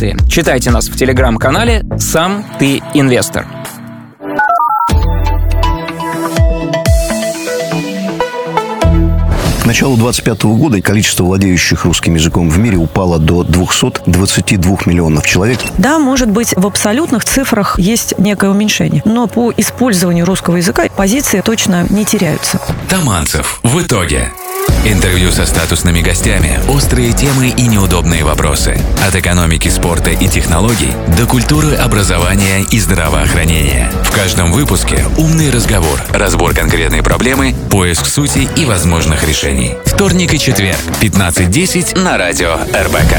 инвестиции. Читайте нас в телеграм-канале «Сам ты инвестор». К началу 2025 года количество владеющих русским языком в мире упало до 222 миллионов человек. Да, может быть, в абсолютных цифрах есть некое уменьшение, но по использованию русского языка позиции точно не теряются. Таманцев. В итоге. Интервью со статусными гостями, острые темы и неудобные вопросы. От экономики, спорта и технологий до культуры, образования и здравоохранения. В каждом выпуске умный разговор, разбор конкретной проблемы, поиск сути и возможных решений. Вторник и четверг, 15:10 на радио РБК.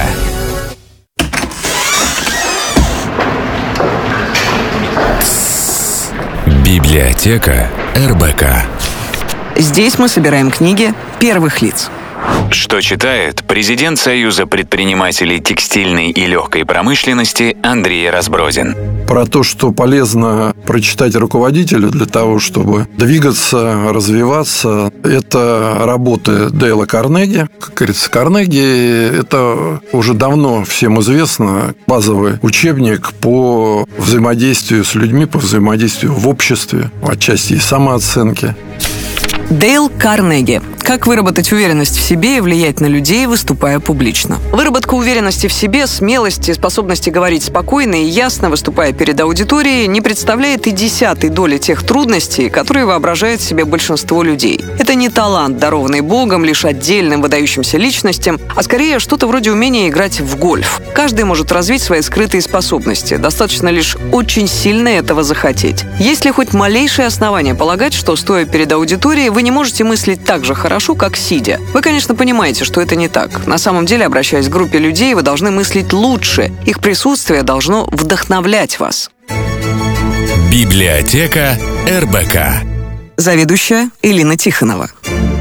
Библиотека РБК. Здесь мы собираем книги первых лиц. Что читает президент Союза предпринимателей текстильной и легкой промышленности Андрей Разбродин. Про то, что полезно прочитать руководителю для того, чтобы двигаться, развиваться. Это работы Дейла Карнеги. Как говорится, Карнеги – это уже давно всем известно базовый учебник по взаимодействию с людьми, по взаимодействию в обществе, отчасти и самооценке. Дейл Карнеги. Как выработать уверенность в себе и влиять на людей, выступая публично. Выработка уверенности в себе, смелости, способности говорить спокойно и ясно, выступая перед аудиторией, не представляет и 10-й доли тех трудностей, которые воображает себе большинство людей. Это не талант, дарованный Богом лишь отдельным выдающимся личностям, а скорее что-то вроде умения играть в гольф. Каждый может развить свои скрытые способности. Достаточно лишь очень сильно этого захотеть. Есть ли хоть малейшее основание полагать, что, стоя перед аудиторией, вы не можете мыслить так же хорошо, как сидя? Вы, конечно, понимаете, что это не так. На самом деле, обращаясь к группе людей, вы должны мыслить лучше. Их присутствие должно вдохновлять вас. Библиотека РБК. Заведующая Элина Тихонова.